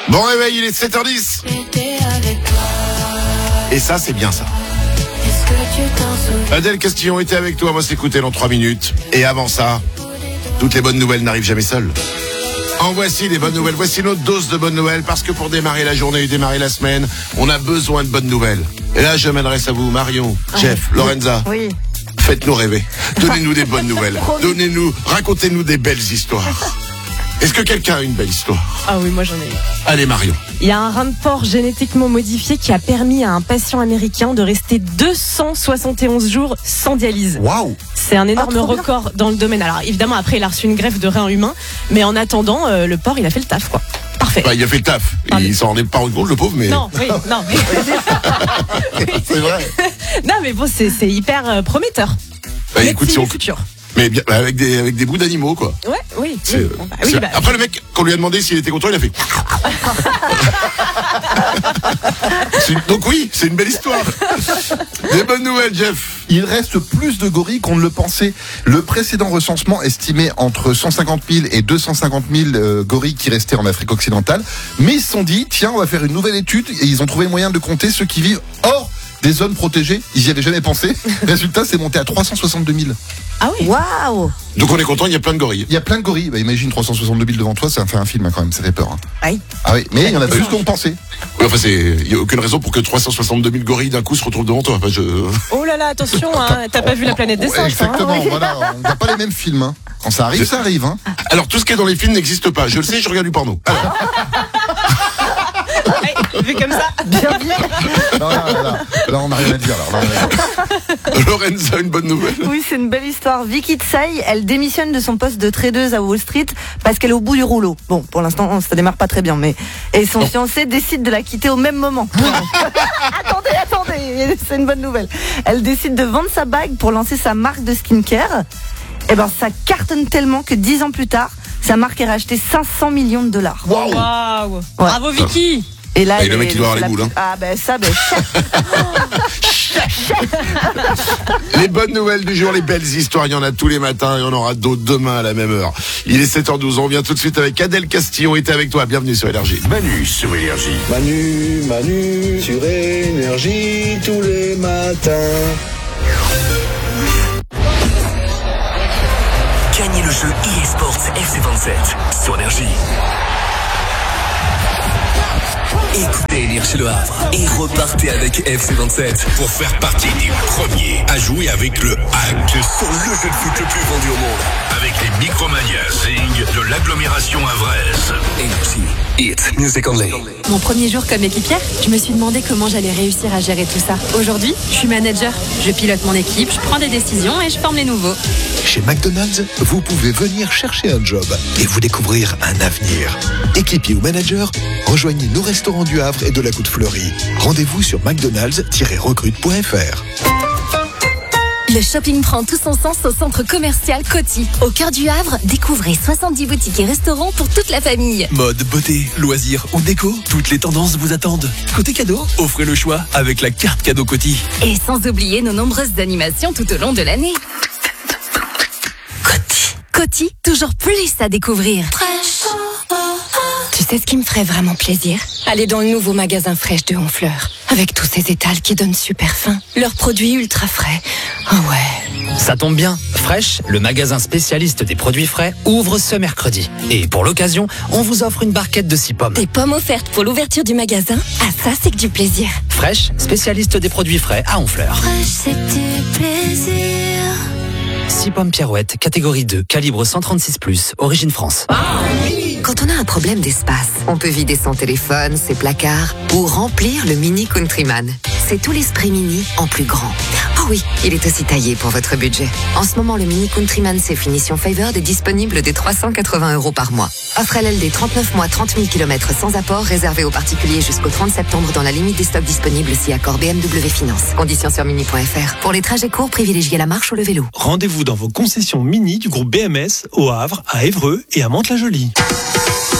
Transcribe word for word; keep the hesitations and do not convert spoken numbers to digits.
Bon réveil, il est sept heures dix. Et ça, c'est bien ça. Adèle Castillon était avec toi, on va s'écouter dans trois minutes. Et avant ça, toutes les bonnes nouvelles n'arrivent jamais seules. En voici les bonnes nouvelles, voici notre dose de bonnes nouvelles, parce que pour démarrer la journée et démarrer la semaine, on a besoin de bonnes nouvelles. Et là, je m'adresse à vous, Marion, ah, Jeff, oui. Lorenza. Oui. Faites-nous rêver. Donnez-nous des bonnes nouvelles. Donnez-nous, racontez-nous des belles histoires. Est-ce que quelqu'un a une belle histoire? Ah oui, moi j'en ai une. Allez, Marion. Il y a un rein de porc génétiquement modifié qui a permis à un patient américain de rester deux cent soixante et onze jours sans dialyse. Waouh! C'est un énorme oh, record bien. Dans le domaine. Alors évidemment, après, il a reçu une greffe de rein humain, mais en attendant, euh, le porc, il a fait le taf, quoi. Parfait. Bah, il a fait le taf. Ah, il mais... s'en rendait pas compte, le pauvre, mais. Non, oui, non, mais. C'est vrai. Non, mais bon, c'est, c'est hyper euh, prometteur. Bah, écoute, si on... futur. Mais bien, avec des, avec des bouts d'animaux, quoi. Ouais, oui. C'est, oui. Bon, bah, oui bah, après, le mec, quand on lui a demandé s'il était content, il a fait. Donc, oui, c'est une belle histoire. Des bonnes nouvelles, Jeff. Il reste plus de gorilles qu'on ne le pensait. Le précédent recensement estimait entre cent cinquante mille et deux cent cinquante mille euh, gorilles qui restaient en Afrique occidentale. Mais ils se sont dit, tiens, on va faire une nouvelle étude, et ils ont trouvé le moyen de compter ceux qui vivent hors des zones protégées. Ils n'y avaient jamais pensé. Résultat, c'est monté à trois cent soixante-deux mille. Ah oui. Waouh. Donc on est content, il y a plein de gorilles. Il y a plein de gorilles. Bah, imagine trois cent soixante-deux mille devant toi, ça fait un film hein, quand même, ça fait peur. Hein. Oui. Ah oui, mais il y en a plus qu'on pensait. Oui, enfin, il n'y a aucune raison pour que trois cent soixante-deux mille gorilles d'un coup se retrouvent devant toi. Enfin, je... Oh là là, attention, hein, t'as pas vu la planète des singes. Exactement, hein, voilà, on voit pas les mêmes films. Hein. Quand ça arrive, ça arrive. Hein. Alors tout ce qui est dans les films n'existe pas. Je le sais, je regarde du porno. Alors. Vu comme ça, bien bien. Non, là, là, là, là, on n'a rien à dire. Là, là, Lorenza, une bonne nouvelle. Oui, c'est une belle histoire. Vicky Tsai, elle démissionne de son poste de tradeuse à Wall Street parce qu'elle est au bout du rouleau. Bon, pour l'instant, ça démarre pas très bien, mais et son oh. fiancé décide de la quitter au même moment. attendez, attendez, c'est une bonne nouvelle. Elle décide de vendre sa bague pour lancer sa marque de skincare. Et ben, ça cartonne tellement que dix ans plus tard, sa marque est rachetée cinq cents millions de dollars. Waouh! Wow. Ouais. Bravo Vicky! Et là, et le mec, il doit avoir les boules. Hein. Ah, ben ça, ben Les bonnes nouvelles du jour, les belles histoires, il y en a tous les matins et on aura d'autres demain à la même heure. Il est sept heures douze, on vient tout de suite avec Adèle Castillon, était avec toi, bienvenue sur Énergie. Manu sur Énergie. Manu, Manu, sur Énergie, tous les matins. Gagnez le jeu eSports F C vingt-sept sur Énergie. Écoutez Énergie Le Havre et repartez avec F C vingt-sept pour faire partie des premiers à jouer avec le hack sur le jeu de foot le plus vendu au monde. Avec les Micromania de l'agglomération havraise. Énergie, it's music only. Mon premier jour comme équipière, je me suis demandé comment j'allais réussir à gérer tout ça. Aujourd'hui, je suis manager. Je pilote mon équipe, je prends des décisions et je forme les nouveaux. Chez McDonald's, vous pouvez venir chercher un job et vous découvrir un avenir. Équipier ou manager, rejoignez nos restaurants du Havre et de la Côte-Fleurie. Rendez-vous sur mcdonalds tiret recrute point f r. Le shopping prend tout son sens au centre commercial Coty. Au cœur du Havre, découvrez soixante-dix boutiques et restaurants pour toute la famille. Mode, beauté, loisirs ou déco, toutes les tendances vous attendent. Côté cadeau, offrez le choix avec la carte cadeau Coty. Et sans oublier nos nombreuses animations tout au long de l'année. Coty. Coty, toujours plus à découvrir. Fraîche. Tu sais ce qui me ferait vraiment plaisir? Aller dans le nouveau magasin Fraîche de Honfleur. Avec tous ces étals qui donnent super faim. Leurs produits ultra frais. Ah ouais. Ça tombe bien. Fraîche, le magasin spécialiste des produits frais, ouvre ce mercredi. Et pour l'occasion, on vous offre une barquette de six pommes. Des pommes offertes pour l'ouverture du magasin? Ah ça, c'est que du plaisir. Fraîche, spécialiste des produits frais à Honfleur. Fraîche, c'est du plaisir. six pommes Pirouette, catégorie deux, calibre cent trente-six plus, origine France. Ah, oui. Quand on a un problème d'espace, on peut vider son téléphone, ses placards ou remplir le Mini Countryman. C'est tout l'esprit Mini en plus grand. Oh oui, il est aussi taillé pour votre budget. En ce moment, le Mini Countryman C Finition Favored est disponible dès trois cent quatre-vingts euros par mois. Offre L L D trente-neuf mois, trente mille kilomètres sans apport, réservé aux particuliers jusqu'au trente septembre dans la limite des stocks disponibles si accord B M W Finance. Conditions sur mini point f r. Pour les trajets courts, privilégiez la marche ou le vélo. Rendez-vous dans vos concessions Mini du groupe B M S au Havre, à Évreux et à Mantes-la-Jolie.